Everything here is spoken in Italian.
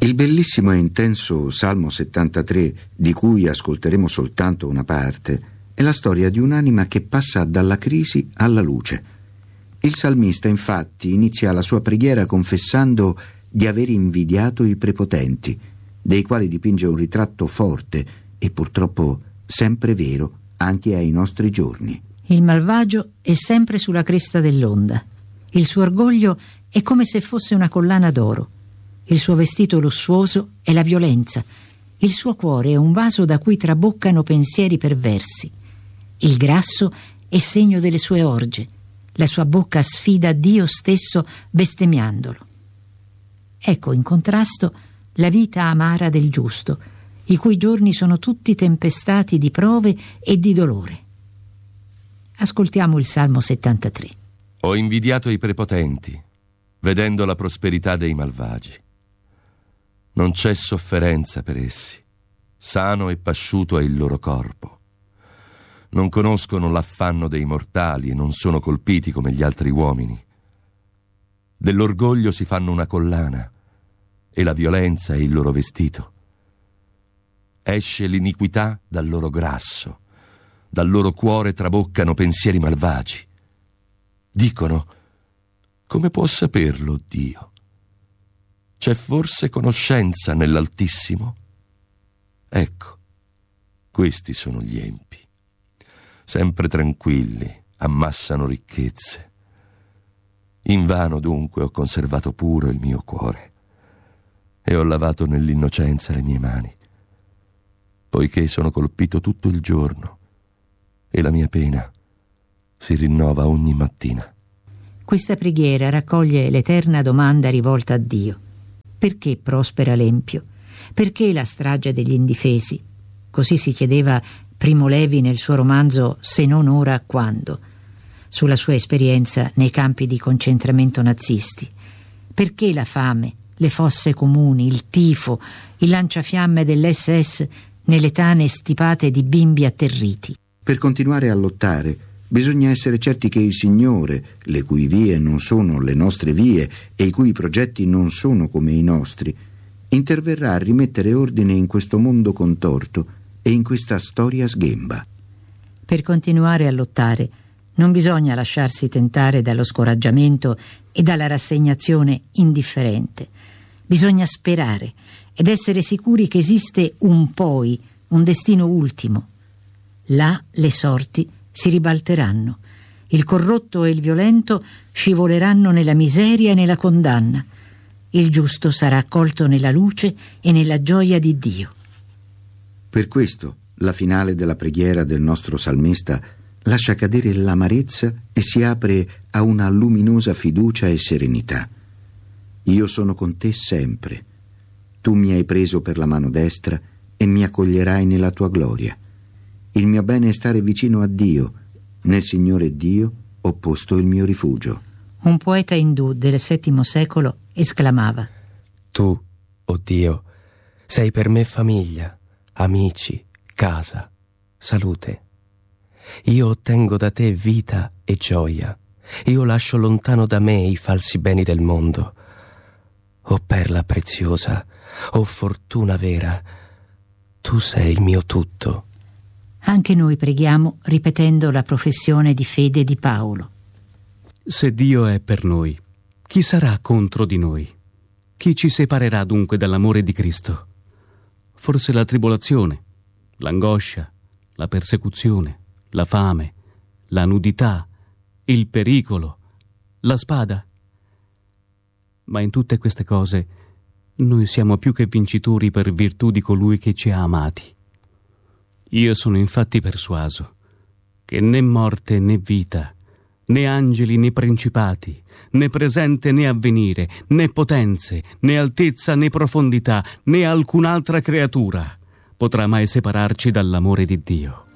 Il bellissimo e intenso Salmo 73, di cui ascolteremo soltanto una parte, è la storia di un'anima che passa dalla crisi alla luce. Il salmista, infatti, inizia la sua preghiera confessando di aver invidiato i prepotenti, dei quali dipinge un ritratto forte e purtroppo sempre vero anche ai nostri giorni. Il malvagio è sempre sulla cresta dell'onda. Il suo orgoglio è come se fosse una collana d'oro. Il suo vestito lussuoso è la violenza. Il suo cuore è un vaso da cui traboccano pensieri perversi. Il grasso è segno delle sue orge. La sua bocca sfida Dio stesso bestemmiandolo. Ecco in contrasto la vita amara del giusto, i cui giorni sono tutti tempestati di prove e di dolore. Ascoltiamo il Salmo 73. Ho invidiato i prepotenti, vedendo la prosperità dei malvagi. Non c'è sofferenza per essi, sano e pasciuto è il loro corpo. Non conoscono l'affanno dei mortali e non sono colpiti come gli altri uomini. Dell'orgoglio si fanno una collana e la violenza è il loro vestito. Esce l'iniquità dal loro grasso, dal loro cuore traboccano pensieri malvagi. Dicono: come può saperlo Dio? C'è forse conoscenza nell'Altissimo? Ecco, questi sono gli empi. Sempre tranquilli, ammassano ricchezze. Invano dunque ho conservato puro il mio cuore e ho lavato nell'innocenza le mie mani, poiché sono colpito tutto il giorno e la mia pena si rinnova ogni mattina. Questa preghiera raccoglie l'eterna domanda rivolta a Dio. Perché prospera l'empio? Perché la strage degli indifesi? Così si chiedeva Primo Levi nel suo romanzo Se non ora, quando? Sulla sua esperienza nei campi di concentramento nazisti. Perché la fame, le fosse comuni, il tifo, il lanciafiamme dell'SS nelle tane stipate di bimbi atterriti? Per continuare a lottare bisogna essere certi che il Signore, le cui vie non sono le nostre vie e i cui progetti non sono come i nostri, interverrà a rimettere ordine in questo mondo contorto e in questa storia sghemba. Per continuare a lottare non bisogna lasciarsi tentare dallo scoraggiamento e dalla rassegnazione indifferente. Bisogna sperare ed essere sicuri che esiste un poi, un destino ultimo. Là le sorti si ribalteranno. Il corrotto e il violento scivoleranno nella miseria e nella condanna. Il giusto sarà accolto nella luce e nella gioia di Dio. Per questo la finale della preghiera del nostro salmista lascia cadere l'amarezza e si apre a una luminosa fiducia e serenità. Io sono con te sempre. Tu mi hai preso per la mano destra e mi accoglierai nella tua gloria. Il mio bene è stare vicino a Dio. Nel Signore Dio ho posto il mio rifugio. Un poeta indù del VII secolo esclamava: Tu, o Dio, sei per me famiglia, amici, casa, salute. Io ottengo da te vita e gioia. Io lascio lontano da me i falsi beni del mondo. O perla preziosa, o fortuna vera, tu sei il mio tutto. Anche noi preghiamo ripetendo la professione di fede di Paolo. Se Dio è per noi, chi sarà contro di noi? Chi ci separerà dunque dall'amore di Cristo? Forse la tribolazione, l'angoscia, la persecuzione, la fame, la nudità, il pericolo, la spada? Ma in tutte queste cose noi siamo più che vincitori per virtù di colui che ci ha amati. Io sono infatti persuaso che né morte né vita, né angeli né principati, né presente né avvenire, né potenze, né altezza né profondità, né alcun'altra creatura potrà mai separarci dall'amore di Dio.